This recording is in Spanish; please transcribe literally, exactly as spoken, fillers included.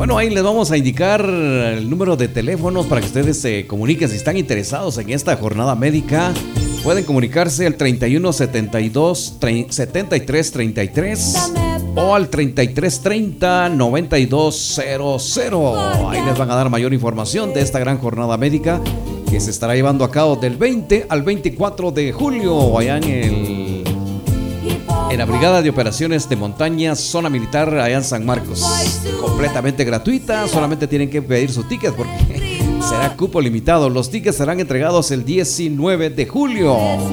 Bueno, ahí les vamos a indicar el número de teléfonos para que ustedes se comuniquen si están interesados en esta jornada médica. Pueden comunicarse al treinta y uno setenta y dos setenta y tres treinta y tres o al treinta y tres treinta noventa y dos cero cero. Ahí les van a dar mayor información de esta gran jornada médica que se estará llevando a cabo del veinte al veinticuatro de julio allá en el en la Brigada de Operaciones de Montaña, Zona Militar, allá en San Marcos. Completamente gratuita, solamente tienen que pedir su ticket porque será cupo limitado. Los tickets serán entregados el diecinueve de julio.